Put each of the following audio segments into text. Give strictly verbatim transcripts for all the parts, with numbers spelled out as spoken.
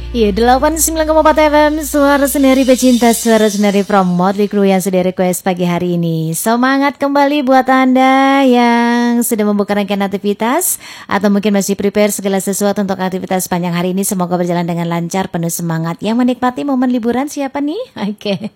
Iya, delapan puluh sembilan koma empat F M, suara sendiri pecinta, suara sendiri from Motley Crue yang sudah request pagi hari ini. Semangat kembali buat Anda yang sudah membuka rangkaian aktivitas atau mungkin masih prepare segala sesuatu untuk aktivitas panjang hari ini. Semoga berjalan dengan lancar, penuh semangat. Yang menikmati momen liburan siapa nih? Oke,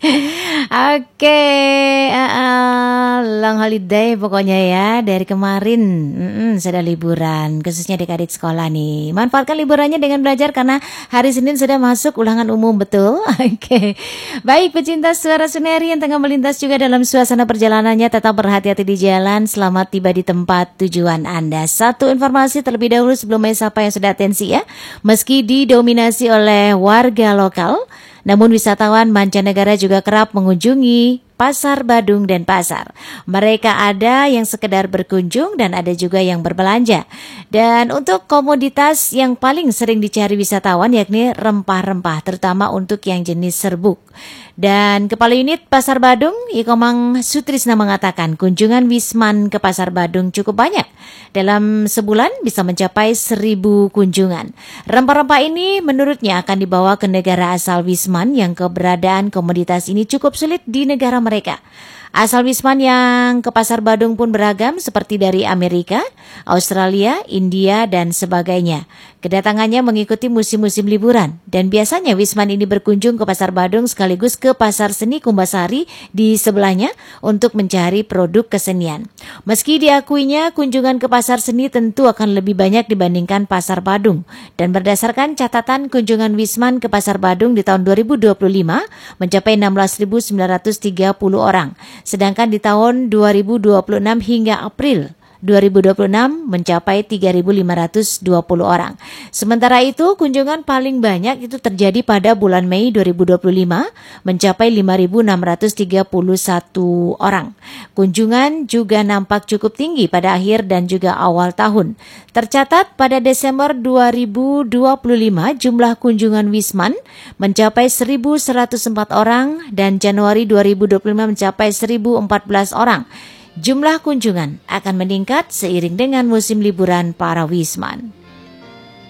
oke, uh, uh, long holiday pokoknya ya. Dari kemarin mm-mm, sudah liburan, khususnya adik-adik sekolah nih. Manfaatkan liburannya dengan belajar karena hari Senin sudah masuk ulangan umum, betul? Oke, okay. Baik pecinta suara Suneri yang tengah melintas juga dalam suasana perjalanannya, tetap berhati-hati di jalan. Selamat tiba di tempat tujuan Anda. Satu informasi terlebih dahulu sebelum saya sapa yang sudah atensi ya. Meski didominasi oleh warga lokal, namun wisatawan mancanegara juga kerap mengunjungi Pasar Badung dan Pasar. Mereka ada yang sekedar berkunjung dan ada juga yang berbelanja. Dan untuk komoditas yang paling sering dicari wisatawan yakni rempah-rempah, terutama untuk yang jenis serbuk. Dan Kepala Unit Pasar Badung, Ikomang Sutrisna mengatakan kunjungan Wisman ke Pasar Badung cukup banyak. Dalam sebulan bisa mencapai seribu kunjungan. Rempah-rempah ini menurutnya akan dibawa ke negara asal Wisman yang keberadaan komoditas ini cukup sulit di negara mereka. Asal Wisman yang ke Pasar Badung pun beragam seperti dari Amerika, Australia, India, dan sebagainya. Kedatangannya mengikuti musim-musim liburan dan biasanya Wisman ini berkunjung ke Pasar Badung sekaligus ke Pasar Seni Kumbasari di sebelahnya untuk mencari produk kesenian. Meski diakuinya kunjungan ke Pasar Seni tentu akan lebih banyak dibandingkan Pasar Badung. Dan berdasarkan catatan kunjungan Wisman ke Pasar Badung di tahun dua ribu dua puluh lima mencapai enam belas ribu sembilan ratus tiga puluh orang. Sedangkan di tahun dua ribu dua puluh enam hingga April dua ribu dua puluh enam mencapai tiga ribu lima ratus dua puluh orang. Sementara itu kunjungan paling banyak itu terjadi pada bulan Mei dua ribu dua puluh lima mencapai lima ribu enam ratus tiga puluh satu orang. Kunjungan juga nampak cukup tinggi pada akhir dan juga awal tahun. Tercatat pada Desember dua ribu dua puluh lima jumlah kunjungan Wisman mencapai seribu seratus empat orang dan Januari dua ribu dua puluh lima mencapai seribu empat belas orang. Jumlah kunjungan akan meningkat seiring dengan musim liburan para Wisman.